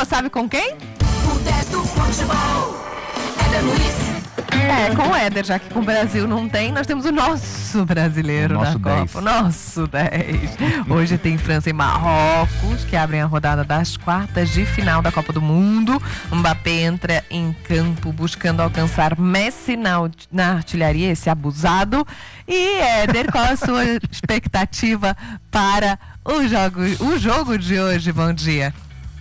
sabe com quem? O 10 do futebol, Éder Luiz. Com o Éder, já que com o Brasil não tem, nós temos o nosso brasileiro O nosso da 10. Copa. O nosso 10. Hoje tem França e Marrocos, que abrem a rodada das quartas de final da Copa do Mundo. Mbappé entra em campo buscando alcançar Messi na artilharia, esse abusado. E Éder, qual a sua expectativa para o jogo de hoje? Bom dia.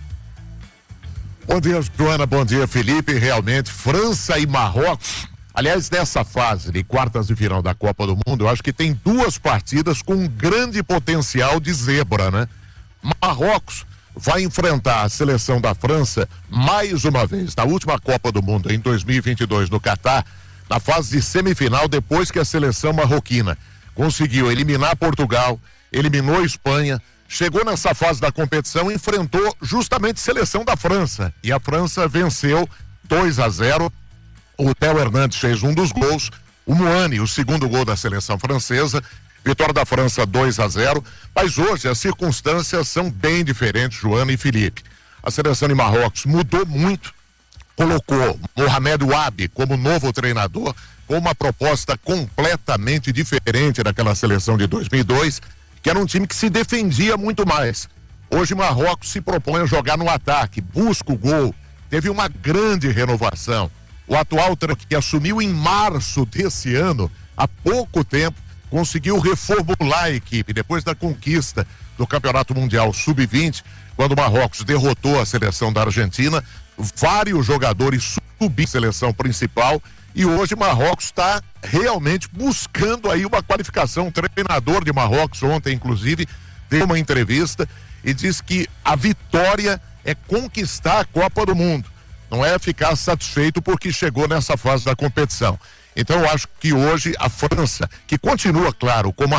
Bom dia, Joana. Bom dia, Felipe. Realmente, França e Marrocos. Aliás, nessa fase de quartas de final da Copa do Mundo, eu acho que tem duas partidas com um grande potencial de zebra, né? Marrocos vai enfrentar a seleção da França mais uma vez, na última Copa do Mundo, em 2022, no Catar, na fase de semifinal, depois que a seleção marroquina conseguiu eliminar Portugal, eliminou Espanha, chegou nessa fase da competição e enfrentou justamente a seleção da França. E a França venceu 2-0. O Theo Hernandes fez um dos gols. O Muani, o segundo gol da seleção francesa. Vitória da França 2-0. Mas hoje as circunstâncias são bem diferentes, Joana e Felipe. A seleção de Marrocos mudou muito. Colocou Mohamed Ouabi como novo treinador, com uma proposta completamente diferente daquela seleção de 2002, que era um time que se defendia muito mais. Hoje Marrocos se propõe a jogar no ataque, busca o gol, teve uma grande renovação. O atual treinador, que assumiu em março desse ano, há pouco tempo, conseguiu reformular a equipe depois da conquista do Campeonato Mundial Sub-20, quando o Marrocos derrotou a seleção da Argentina. Vários jogadores subiram a seleção principal e hoje Marrocos está realmente buscando aí uma qualificação. O treinador de Marrocos ontem, inclusive, deu uma entrevista e disse que a vitória é conquistar a Copa do Mundo, não é ficar satisfeito porque chegou nessa fase da competição. Então eu acho que hoje a França, que continua, claro, como